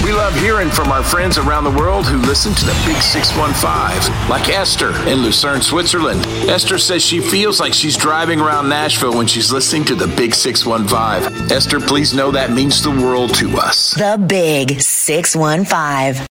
We love hearing from our friends around the world who listen to the Big 615, like Esther in Lucerne, Switzerland. Esther says she feels like she's driving around Nashville when she's listening to the Big 615. Esther, please know that means the world to us. The Big 615.